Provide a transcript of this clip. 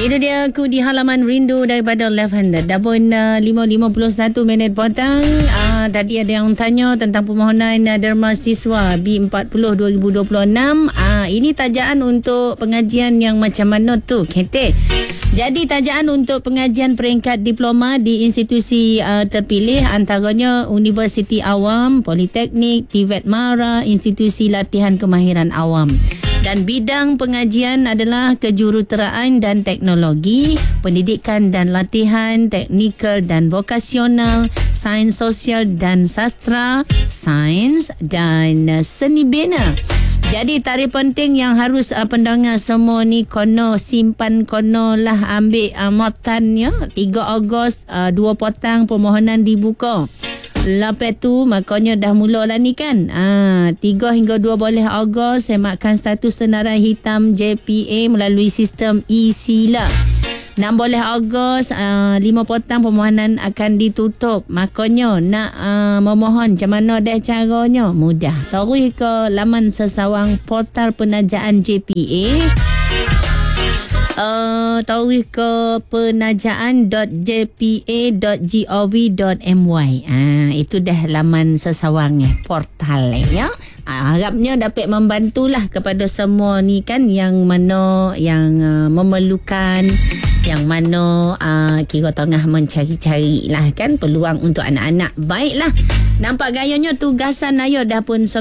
Itu dia aku di halaman rindu daripada Left Hander. Dah pun 5.51 minit petang. Tadi ada yang tanya tentang permohonan derma siswa B40 2026. Ini tajaan untuk pengajian yang macam mana tu, Ketek? Jadi tajaan untuk pengajian peringkat diploma di institusi terpilih antaranya Universiti Awam, Politeknik, TVET Mara, institusi latihan kemahiran awam. Dan bidang pengajian adalah kejuruteraan dan teknologi, pendidikan dan latihan, teknikal dan vokasional, sains sosial dan sastra, sains dan seni bina. Jadi tarikh penting yang harus pendengar semua ni kono simpan kono lah ambil motannya 3 Ogos 2 petang permohonan dibuka. Lepas tu makanya dah mula lah ni kan 3 hingga 12 Ogos semakkan status senarai hitam JPA melalui sistem e-sila. 16 Ogos 5 petang permohonan akan ditutup. Makanya nak memohon macam mana dah caranya? Mudah. Taruh ke laman sesawang portal penajaan JPA. Taruh ke penajaan.jpa.gov.my. Itu dah laman sesawangnya, portal ya. Harapnya dapat membantulah kepada semua ni kan yang mana yang memerlukan, yang mana kira tengah mencari-cari lah kan peluang untuk anak-anak. Baiklah, nampak gayanya tugasan Ayo dah pun